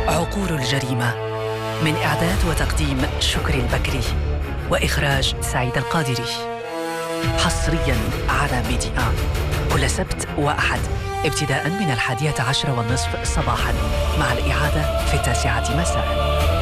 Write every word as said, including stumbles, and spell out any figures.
عقول الجريمة، من إعداد وتقديم شكري البكري وإخراج سعيد القادري، حصرياً على ميديا كل سبت وأحد ابتداءً من الحادية عشر والنصف صباحاً، مع الإعادة في التاسعة مساءً.